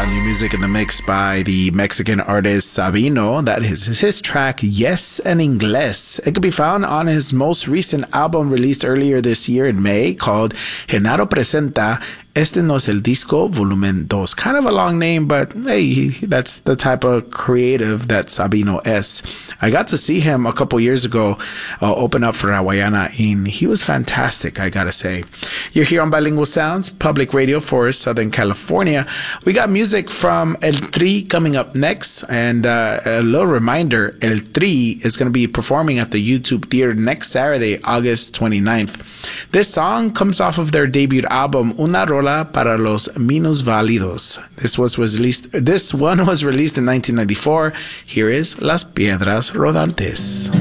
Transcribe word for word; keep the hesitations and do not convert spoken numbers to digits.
New music in the mix by the Mexican artist Sabino. That is his track, Yes en Inglés. It can be found on his most recent album released earlier this year in May called Genaro Presenta Este No Es El Disco, Volumen dos. Kind of a long name, but hey, that's the type of creative that Sabino is. I got to see him a couple years ago uh, open up for Hawaiiana, and he was fantastic, I gotta say. You're here on Bilingual Sounds, public radio for Southern California. We got music from El Tri coming up next, and uh, a little reminder, El Tri is going to be performing at the YouTube Theater next Saturday, August twenty-ninth. This song comes off of their debut album, Una Rola para los Minusválidos. This was released. This one was released in nineteen ninety-four. Here is Las Piedras Rodantes.